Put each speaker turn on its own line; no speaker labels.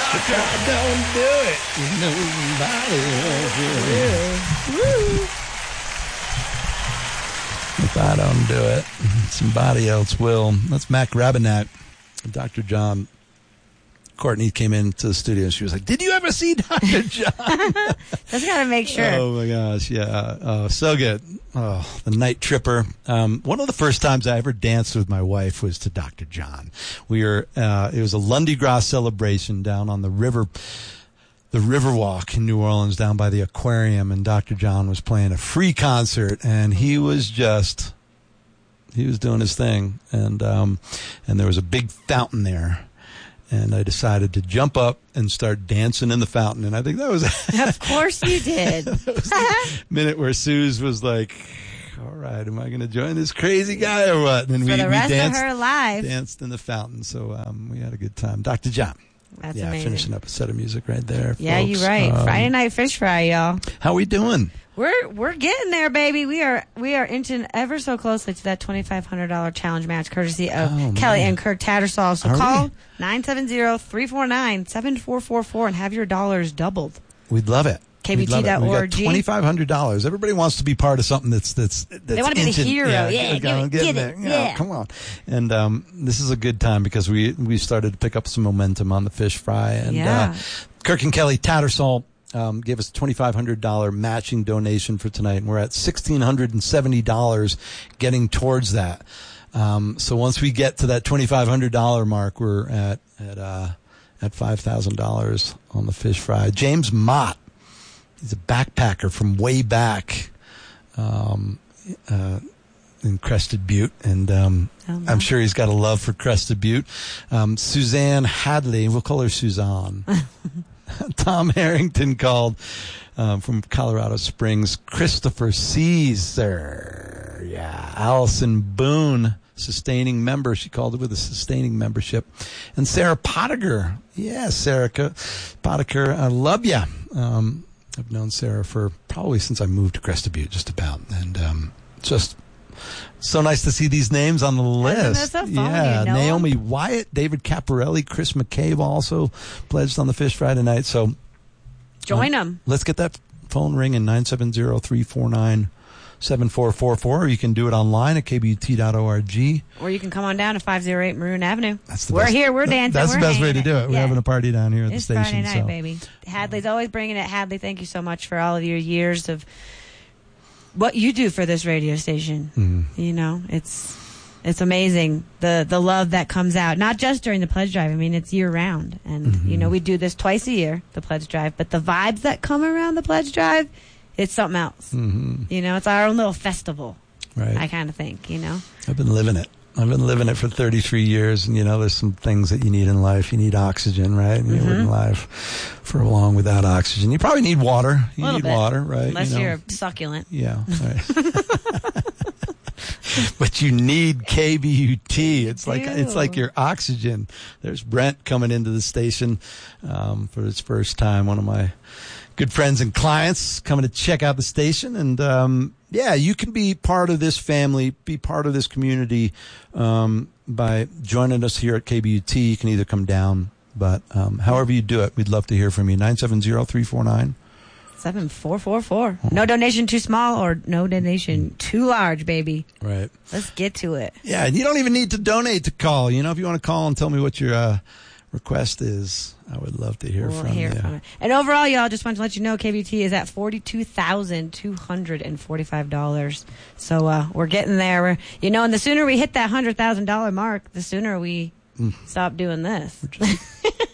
If I don't do it, nobody else will. If I don't do it, somebody else will. That's Mac Rabenak. Dr. John. Courtney came into the studio and she was like, "Did you ever see Dr. John?"
Just gotta make sure.
Oh my gosh, yeah. So good. Oh, the Night Tripper. One of the first times I ever danced with my wife was to Dr. John. It was a Lundi Gras celebration down on the Riverwalk in New Orleans, down by the aquarium, and Dr. John was playing a free concert, and he was doing his thing, and there was a big fountain there. And I decided to jump up and start dancing in the fountain. And I think that was...
Of course you did.
That was the minute where Suze was like, all right, am I going to join this crazy guy or what? And
For the rest of her life.
Danced in the fountain. So we had a good time. Dr. John.
That's amazing.
Finishing up a set of music right there,
Yeah,
folks.
you're right. Friday Night Fish Fry, y'all.
How we doing?
We're getting there, baby. We are inching ever so closely to that $2,500 challenge match, courtesy of Kelly and Kirk Tattersall. So call 970-349-7444 and have your dollars doubled.
We'd love it.
KBT.org.
$2,500. Everybody wants to be part of something that's
they want to be the hero. Yeah, get it. Yeah.
Come on. And this is a good time because we started to pick up some momentum on the fish fry. And Kirk and Kelly Tattersall gave us a $2,500 matching donation for tonight, and we're at $1,670 getting towards that. So once we get to that $2,500 mark, we're at $5,000 on the fish fry. James Mott. He's a backpacker from way back in Crested Butte, and I'm sure he's got a love for Crested Butte. Suzanne Hadley, we'll call her Suzanne. Tom Harrington called from Colorado Springs. Christopher Caesar, Allison Boone, sustaining member. She called it with a sustaining membership. And Sarah Pottiger. Yeah, Sarah Pottiger, I love ya. I've known Sarah for probably since I moved to Crested Butte, just about. And just so nice to see these names on the list.
So
Naomi Wyatt, David Caparelli, Chris McCabe also pledged on the Fish Fry tonight. So
join them.
Let's get that phone ringing, 970-349-7444, or you can do it online at kbut.org.
Or you can come on down to 508 Maroon Avenue.
We're
here. We're dancing.
That's
we're
the best way to do it. We're having a party down here at the station.
It's Friday night, baby. Hadley's always bringing it. Hadley, thank you so much for all of your years of what you do for this radio station. Mm-hmm. You know, it's amazing the love that comes out, not just during the pledge drive. I mean, it's year round, and you know, we do this twice a year, the pledge drive. But the vibes that come around the pledge drive, it's something else. Mm-hmm. You know, it's our own little festival. Right. I kind of think. You know,
I've been living it for 33 years, and you know, there's some things that you need in life. You need oxygen, right? And you wouldn't live for long without oxygen. You probably need water. You need water, right?
Unless you're a succulent.
Yeah. Right. But you need KBUT. It's like your oxygen. There's Brent coming into the station for his first time. One of my good friends and clients coming to check out the station. And you can be part of this family, be part of this community by joining us here at KBUT. You can either come down, but however you do it, we'd love to hear from you. 970-349-7444.
No donation too small or no donation too large, baby.
Right.
Let's get to it.
Yeah, and you don't even need to donate to call. You know, if you want to call and tell me what your request is, I would love to hear from you.
And overall, y'all, just want to let you know, KBT is at $42,245. So we're getting there. And the sooner we hit that $100,000 mark, the sooner we stop doing this.